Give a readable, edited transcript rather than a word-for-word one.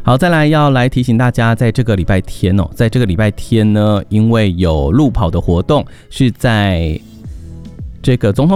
好，再来要来提醒大家，在这个礼拜天哦，在这个礼拜天呢，因为有路跑的活动是在这个总统